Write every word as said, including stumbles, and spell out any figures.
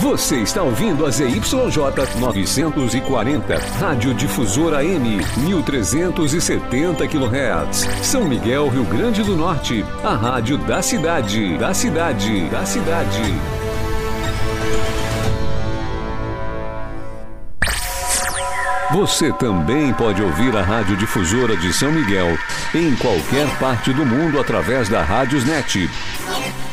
Você está ouvindo a Z Y J novecentos e quarenta, Rádio Difusora M, mil trezentos e setenta quilohertz. São Miguel, Rio Grande do Norte, a rádio da cidade, da cidade, da cidade. Você também pode ouvir a Rádio Difusora de São Miguel em qualquer parte do mundo através da Rádiosnet.